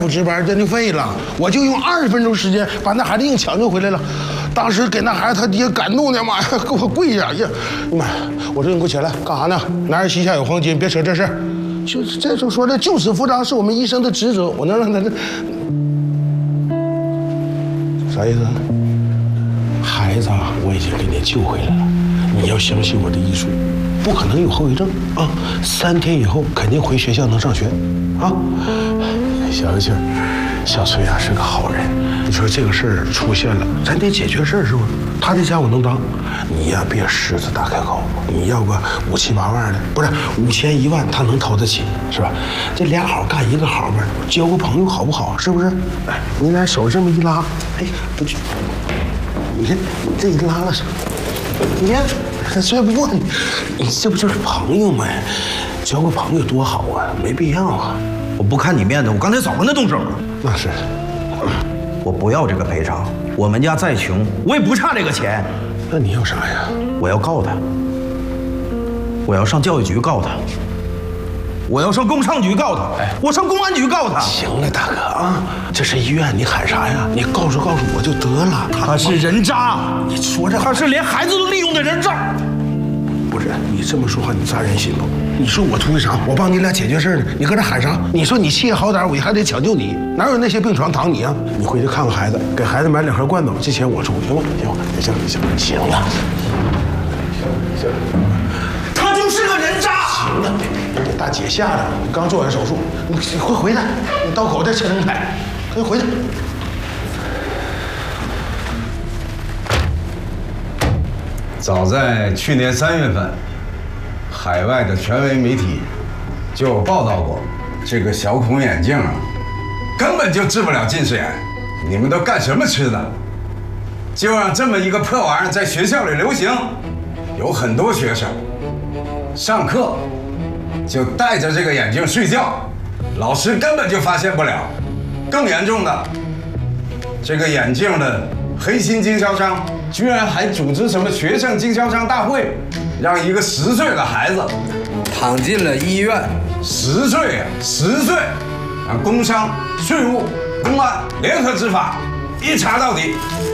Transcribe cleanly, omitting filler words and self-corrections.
不值班真的废了，我就用20分钟时间把那孩子硬抢救回来了。当时给那孩子他爹感动的，妈呀，给我跪下呀！妈呀，我说你给我起来，干啥呢？男儿膝下有黄金，别扯这事儿。这就说的救死扶伤是我们医生的职责，我能让他这啥意思？孩子啊，我已经给你救回来了，你要相信我的医术，不可能有后遗症啊。3天以后肯定回学校能上学，啊。小气儿，小崔啊是个好人。你说这个事儿出现了，咱得解决事儿是吧？他的家我能当，你呀别狮子大开口，你要个5、7、8万的，不是5000、1万，他能掏得起是吧？这俩好干一个好呗，交个朋友好不好？是不是？哎，你俩手这么一拉，哎，不去，你看你这一拉了手，你看还拽不过你，你这不就是朋友吗？交个朋友多好啊，没必要啊。 我不看你面子，我刚才早跟他动手了。 那是， 我不要这个赔偿。我们家再穷，我也不差这个钱。 那你要啥呀？ 我要告他，我要上教育局告他，我要上工商局告他，我上公安局告他。 行了，大哥啊，这是医院，你喊啥呀？你告诉我就得了。 他是人渣， 你说这他是连孩子都利用的人渣。 不是你这么说话，你扎人心不？你说我图啥？我帮你俩解决事呢，你搁这喊啥？你说你企业好歹，我还得抢救你，哪有那些病床躺你啊？你回去看看孩子，给孩子买2盒罐头，这钱我出，行吗？行了， 他就是个人渣。 行了，别给大姐吓的，你刚做完手术，你快回来，你刀口再切成排，快回去。 早在去年3月份，海外的权威媒体就有报道过，这个小孔眼镜啊，根本就治不了近视眼。你们都干什么吃的？就让这么一个破玩意儿在学校里流行，有很多学生上课就戴着这个眼镜睡觉，老师根本就发现不了。更严重的，这个眼镜的黑心经销商居然还组织什么学生经销商大会，让一个10岁的孩子躺进了医院。 10岁啊，10岁，让工商、税务、公安联合执法，一查到底。